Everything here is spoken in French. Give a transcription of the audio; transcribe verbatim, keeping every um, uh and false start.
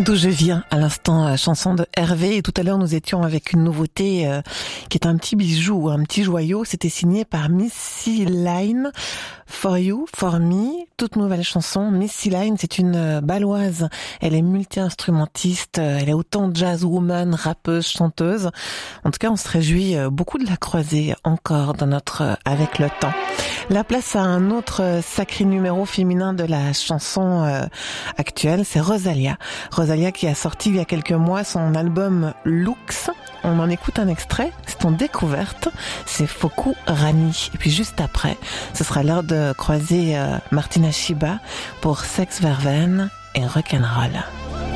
D'où je viens, à l'instant, euh, chanson de Hervé. Et tout à l'heure, nous étions avec une nouveauté euh, qui est un petit bijou, un petit joyau. C'était signé par Missy Line, For You, For Me. Toute nouvelle chanson. Missy Line, c'est une euh, baloise. Elle est multi-instrumentiste. Euh, elle est autant jazz woman, rappeuse, chanteuse. En tout cas, on se réjouit euh, beaucoup de la croiser encore dans notre euh, Avec le temps. La place à un autre euh, sacré numéro féminin de la chanson euh, actuelle, c'est Rosalia. Rosalia qui a sorti il y a quelques mois son album Lux. On en écoute un extrait, c'est en découverte, c'est Foku Rani. Et puis juste après, ce sera l'heure de croiser euh, Martina Shiba pour Sex Verveine et Rock'n'Roll.